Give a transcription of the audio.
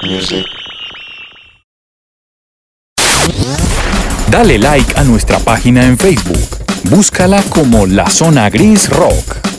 Dale like a nuestra página en Facebook. Búscala como La Zona Gris Rock.